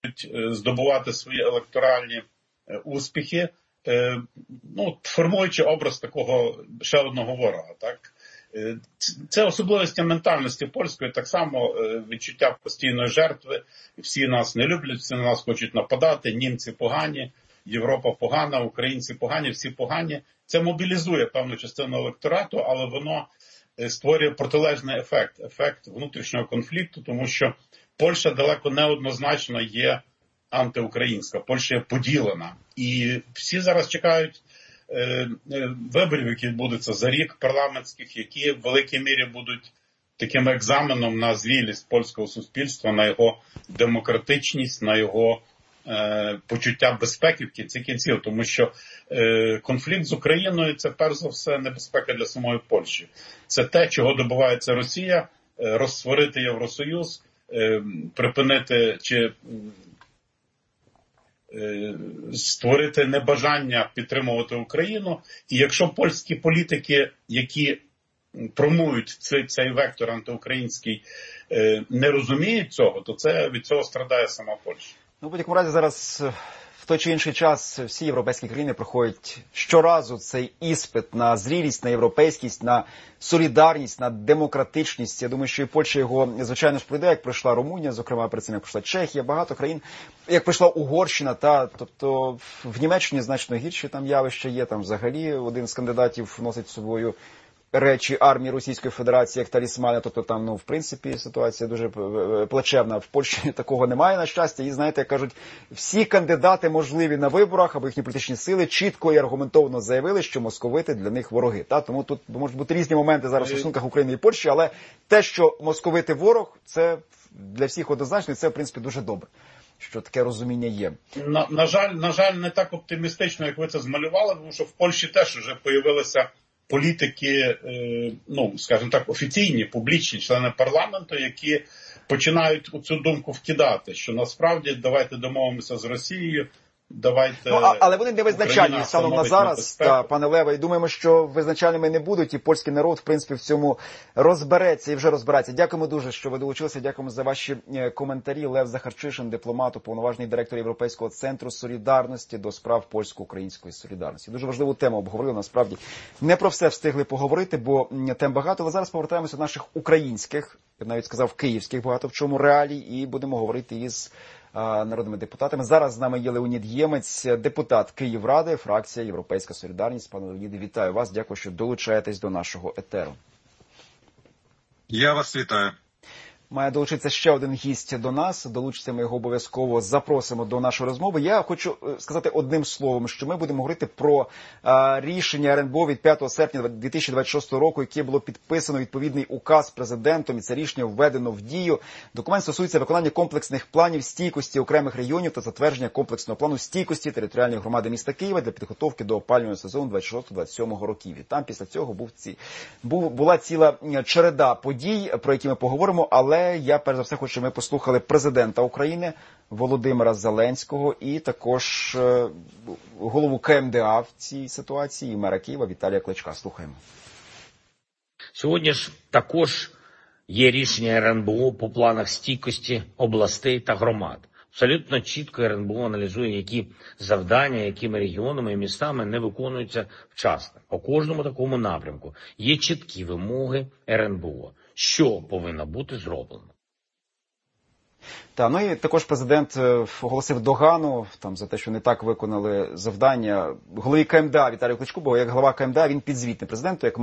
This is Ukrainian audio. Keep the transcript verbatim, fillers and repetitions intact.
здобувати свої електоральні успіхи, ну, формуючи образ такого ще одного ворога. Так? Це особливості ментальності польської, так само відчуття постійної жертви. Всі нас не люблять, всі на нас хочуть нападати, німці погані, Європа погана, українці погані, всі погані. Це мобілізує певну частину електорату, але воно створює протилежний ефект, ефект внутрішнього конфлікту, тому що Польща далеко неоднозначно є антиукраїнська, Польща є поділена. І всі зараз чекають е, е, виборів, які відбудуться за рік парламентських, які в великій мірі будуть таким екзаменом на зрілість польського суспільства, на його демократичність, на його е, почуття безпеки в кінці кінців. Тому що е, конфлікт з Україною – це перш за все небезпека для самої Польщі. Це те, чого добивається Росія, е, розсварити Євросоюз, е, припинити чи створити небажання підтримувати Україну. І якщо польські політики, які промують цей, цей вектор антиукраїнський, не розуміють цього, то це від цього страдає сама Польща. Ну, в будь-якому разі зараз в той чи інший час всі європейські країни проходять щоразу цей іспит на зрілість, на європейськість, на солідарність, на демократичність. Я думаю, що і Польща його, звичайно ж, пройде, як пройшла Румунія, зокрема, перед цим, як пройшла Чехія, багато країн, як пройшла Угорщина, та, тобто в Німеччині значно гірші там явища є, там взагалі один з кандидатів носить з собою речі армії Російської Федерації як талісмани, тобто там, ну, в принципі, ситуація дуже плачевна. В Польщі такого немає, на щастя. І, знаєте, як кажуть, всі кандидати можливі на виборах, або їхні політичні сили чітко і аргументовано заявили, що московити для них вороги. Та? Тому тут можуть бути різні моменти зараз у стосунках України і Польщі, але те, що московити ворог, це для всіх однозначно, і це, в принципі, дуже добре, що таке розуміння є. На, на жаль, на жаль, не так оптимістично, як ви це змалювали, тому що в Польщі теж вже появилися політики, ну, скажімо так, офіційні, публічні члени парламенту, які починають цю думку вкидати, що насправді давайте домовимося з Росією, давайте... Ну, а, але вони не визначальні станом на зараз, та, пане Леве, і думаємо, що визначальними не будуть, і польський народ, в принципі, в цьому розбереться і вже розбирається. Дякуємо дуже, що ви долучилися, дякуємо за ваші коментарі. Лев Захарчишин, дипломат, уповноважений директор Європейського центру солідарності до справ польсько-української солідарності. Дуже важливу тему обговорили, насправді. Не про все встигли поговорити, бо тем багато, але зараз повертаємося до наших українських, я навіть сказав, київських багато в чому реалій, і будемо говорити із народними депутатами. Зараз з нами є Леонід Ємець, депутат Київради, фракція Європейська солідарність. Пане Леоніде, вітаю вас. Дякую, що долучаєтесь до нашого етеру. Я вас вітаю. Має долучитися ще один гість до нас. Долучиться, ми його обов'язково запросимо до нашої розмови. Я хочу сказати одним словом, що ми будемо говорити про а, рішення РНБО від п'ятого серпня дві тисячі двадцять шостого року, яке було підписано відповідний указ президентом, і це рішення введено в дію. Документ стосується виконання комплексних планів стійкості окремих регіонів та затвердження комплексного плану стійкості територіальної громади міста Києва для підготовки до опалювального сезону двадцять шостого двадцять сьомого років. І там після цього був ці, був, була ціла череда подій, про які ми поговоримо, але я, перш за все, хочу, щоб ми послухали президента України Володимира Зеленського і також е, голову КМДА в цій ситуації, і мера Києва Віталія Кличка. Слухаємо. Сьогодні ж також є рішення РНБО по планах стійкості областей та громад. Абсолютно чітко РНБО аналізує, які завдання, якими регіонами і містами не виконуються вчасно. По кожному такому напрямку є чіткі вимоги РНБО, що повинно бути зроблено. Та, ну і також президент оголосив догану там, за те, що не так виконали завдання голові КМДА Віталію Кличку, бо як голова КМДА він підзвітний президенту, як